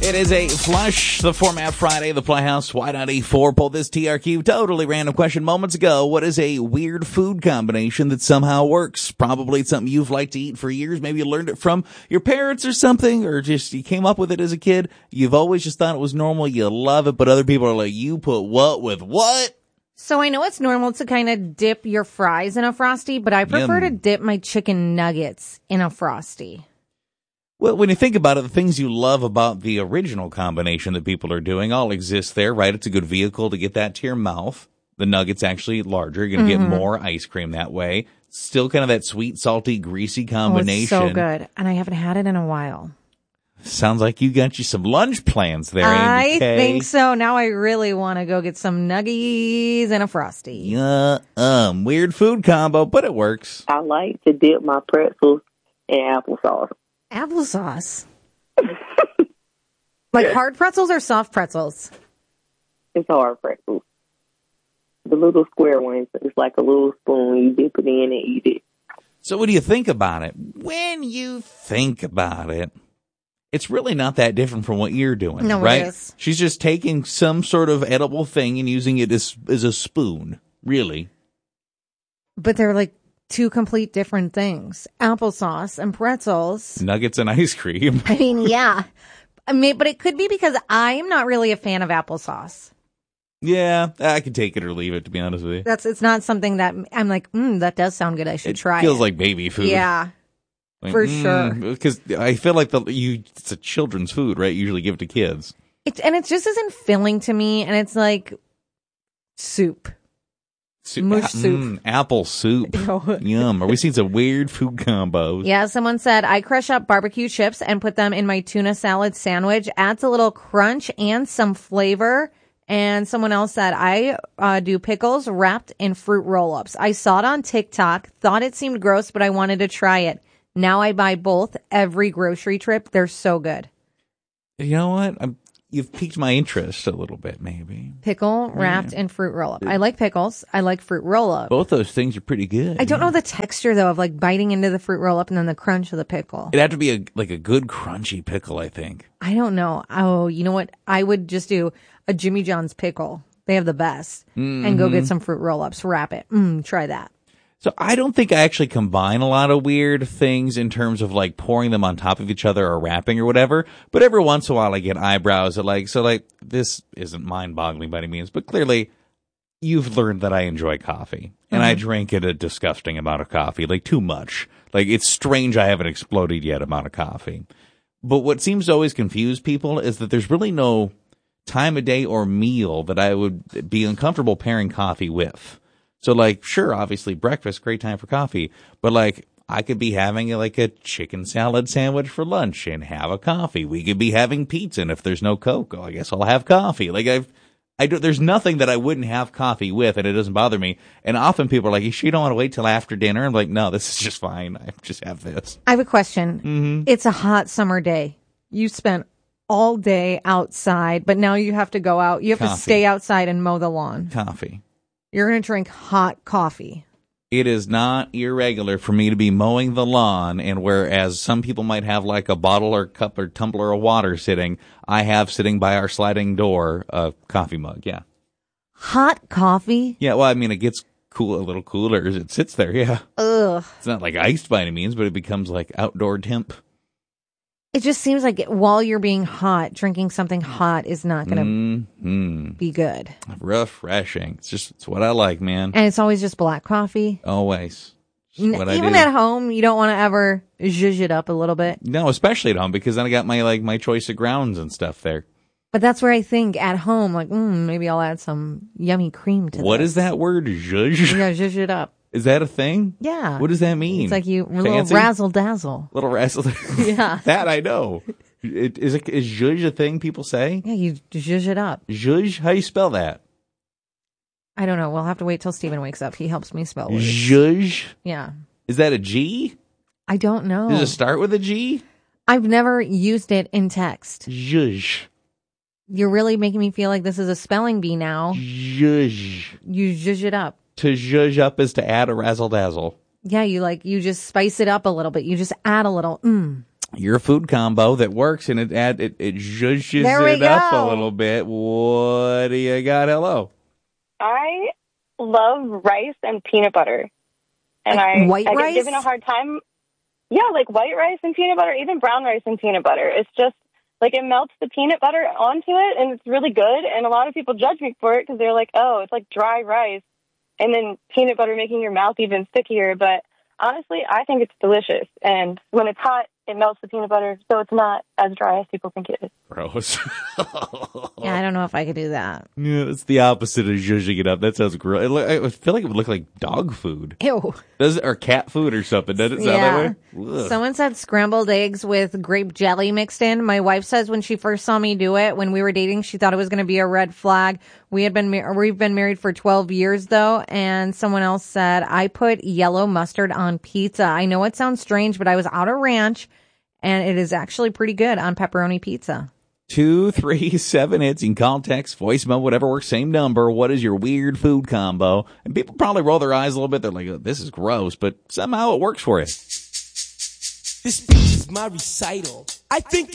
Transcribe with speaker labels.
Speaker 1: It is a Flush the Format Friday, the Playhouse, Y94. Pulled this TRQ, totally random question moments ago. What is a weird food combination that somehow works? Probably it's something you've liked to eat for years. Maybe you learned it from your parents or something, or just you came up with it as a kid. You've always just thought it was normal. You love it, but other people are like, you put what with what?
Speaker 2: So I know it's normal to kind of dip your fries in a Frosty, but I prefer to dip my chicken nuggets in a Frosty.
Speaker 1: Well, when you think about it, the things you love about the original combination that people are doing all exist there, right? It's a good vehicle to get that to your mouth. The nugget's actually larger. You're going to get more ice cream that way. Still kind of that sweet, salty, greasy combination.
Speaker 2: Oh, it's so good. And I haven't had it in a while.
Speaker 1: Sounds like you got you some lunch plans there, Andy
Speaker 2: I
Speaker 1: K.
Speaker 2: think so. Now I really want to go get some nuggies and a Frosty.
Speaker 1: Weird food combo, but it works.
Speaker 3: I like to dip my pretzels in applesauce.
Speaker 2: Applesauce? Like hard pretzels or soft pretzels?
Speaker 3: It's hard pretzels. The little square ones. It's like a little spoon. You dip it in and eat it.
Speaker 1: So what do you think about it? When you think about it, it's really not that different from what you're doing,
Speaker 2: no,
Speaker 1: right?
Speaker 2: It is.
Speaker 1: She's just taking some sort of edible thing and using it as a spoon, really.
Speaker 2: But they're like two complete different things. Applesauce and pretzels.
Speaker 1: Nuggets and ice cream.
Speaker 2: I mean, yeah. But it could be because I'm not really a fan of applesauce.
Speaker 1: Yeah, I can take it or leave it, to be honest with you.
Speaker 2: It's not something that I'm like, that does sound good. I should try it.
Speaker 1: Feels like baby food.
Speaker 2: Yeah.
Speaker 1: Like,
Speaker 2: for sure.
Speaker 1: Because I feel like it's a children's food, right? Usually give it to kids.
Speaker 2: It just isn't filling to me, and it's like soup. Mush soup.
Speaker 1: Apple soup. Yum. Are we seeing some weird food combos?
Speaker 2: Yeah, someone said, I crush up barbecue chips and put them in my tuna salad sandwich. Adds a little crunch and some flavor. And someone else said, I do pickles wrapped in fruit roll-ups. I saw it on TikTok, thought it seemed gross, but I wanted to try it. Now I buy both every grocery trip. They're so good.
Speaker 1: You know what? You've piqued my interest a little bit, maybe.
Speaker 2: Pickle wrapped in fruit roll-up. I like pickles. I like fruit roll-up.
Speaker 1: Both those things are pretty good.
Speaker 2: I don't know the texture, though, of like biting into the fruit roll-up and then the crunch of the pickle.
Speaker 1: It'd have to be a good crunchy pickle, I think.
Speaker 2: I don't know. Oh, you know what? I would just do a Jimmy John's pickle. They have the best. And go get some fruit roll-ups. Wrap it. Try that.
Speaker 1: So I don't think I actually combine a lot of weird things in terms of like pouring them on top of each other or wrapping or whatever. But every once in a while I get eyebrows that this isn't mind-boggling by any means, but clearly you've learned that I enjoy coffee. And I drink a disgusting amount of coffee, like too much. Like it's strange I haven't exploded yet amount of coffee. But what seems to always confuse people is that there's really no time of day or meal that I would be uncomfortable pairing coffee with. So, like, sure, obviously breakfast, great time for coffee. But, like, I could be having, like, a chicken salad sandwich for lunch and have a coffee. We could be having pizza, and if there's no Coke, I guess I'll have coffee. Like, there's nothing that I wouldn't have coffee with, and it doesn't bother me. And often people are like, you sure you don't want to wait till after dinner? I'm like, no, this is just fine. I just have this.
Speaker 2: I have a question. It's a hot summer day. You spent all day outside, but now you have to go out. You have to stay outside and mow the lawn.
Speaker 1: Coffee.
Speaker 2: You're going to drink hot coffee.
Speaker 1: It is not irregular for me to be mowing the lawn, and whereas some people might have like a bottle or cup or tumbler of water sitting, I have sitting by our sliding door a coffee mug, yeah.
Speaker 2: Hot coffee?
Speaker 1: Yeah, well, I mean, it gets a little cooler as it sits there, yeah.
Speaker 2: Ugh.
Speaker 1: It's not like iced by any means, but it becomes like outdoor temp.
Speaker 2: It just seems like while you're being hot, drinking something hot is not going to be good.
Speaker 1: Refreshing. It's what I like, man.
Speaker 2: And it's always just black coffee.
Speaker 1: Always. What
Speaker 2: Even at home, you don't want to ever zhuzh it up a little bit.
Speaker 1: No, especially at home, because then I got my choice of grounds and stuff there.
Speaker 2: But that's where I think at home, like, maybe I'll add some yummy cream to
Speaker 1: What
Speaker 2: this.
Speaker 1: is that word? Zhuzh?
Speaker 2: Yeah, zhuzh it up.
Speaker 1: Is that a thing?
Speaker 2: Yeah.
Speaker 1: What does that mean?
Speaker 2: It's like a little
Speaker 1: Fancy?
Speaker 2: razzle dazzle.
Speaker 1: Little razzle.
Speaker 2: Yeah.
Speaker 1: That I know. Is zhuzh a thing people say?
Speaker 2: Yeah, you zhuzh it up.
Speaker 1: Zhuzh? How do you spell that?
Speaker 2: I don't know. We'll have to wait till Steven wakes up. He helps me spell words.
Speaker 1: Zhuzh?
Speaker 2: Yeah.
Speaker 1: Is that a G?
Speaker 2: I don't know.
Speaker 1: Does it start with a G?
Speaker 2: I've never used it in text.
Speaker 1: Zhuzh.
Speaker 2: You're really making me feel like this is a spelling bee now.
Speaker 1: Zhuzh.
Speaker 2: You zhuzh it up.
Speaker 1: To zhuzh up is to add a razzle dazzle.
Speaker 2: Yeah, you just spice it up a little bit. You just add a little
Speaker 1: Your food combo that works and it zhuzhes
Speaker 2: There we
Speaker 1: it up
Speaker 2: go.
Speaker 1: a little bit. What do you got? Hello.
Speaker 4: I love rice and peanut butter. And
Speaker 2: Like white
Speaker 4: I
Speaker 2: rice?
Speaker 4: get given a hard time. Yeah, like white rice and peanut butter, even brown rice and peanut butter. It's just, like, it melts the peanut butter onto it, and it's really good. And a lot of people judge me for it because they're like, oh, it's like dry rice. And then peanut butter making your mouth even stickier. But honestly, I think it's delicious. And when it's hot, it melts the peanut butter, so it's not as dry as people think it is.
Speaker 1: Gross.
Speaker 2: Yeah, I don't know if I could do that.
Speaker 1: Yeah, it's the opposite of zhuzhing it up. That sounds gross. I feel like it would look like dog food.
Speaker 2: Ew.
Speaker 1: Does it, or cat food or something? Does it sound that way? Ugh.
Speaker 2: Someone said scrambled eggs with grape jelly mixed in. My wife says when she first saw me do it, when we were dating, she thought it was going to be a red flag. We've been married for 12 years though. And someone else said, I put yellow mustard on pizza. I know it sounds strange, but I was out of ranch and it is actually pretty good on pepperoni pizza.
Speaker 1: 237 hits. You can call, text, voicemail, whatever works. Same number. What is your weird food combo? And people probably roll their eyes a little bit. They're like, oh, this is gross, but somehow it works for you.
Speaker 5: This speech is my recital. I think